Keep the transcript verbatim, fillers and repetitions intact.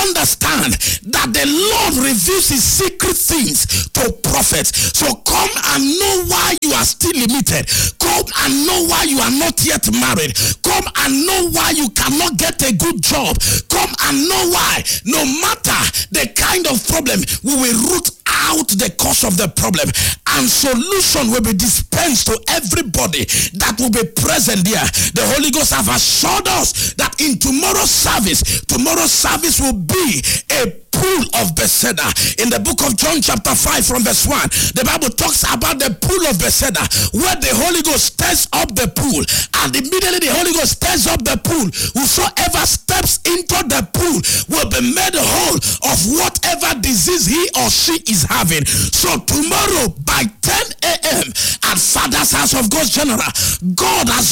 understand that the Lord reveals his secret things to prophets. So come and know why you are still limited. Come and know why you are not yet married. Come and know why you cannot get a good job. Come and know why, no matter the kind of problem, we will root out the cause of the problem, and solution will be dispensed to everybody that will be present there. The Holy Ghost have assured us that in tomorrow's service, tomorrow's service will be a pool of Bethesda. In the book of John chapter five from verse one, the Bible talks about the pool of Bethesda, where the Holy Ghost stirs up the pool, and immediately the Holy Ghost stirs up the pool. Whosoever steps into the pool will be made whole of whatever disease he or she is having. So tomorrow by ten a.m. at Father's House of God's General, God has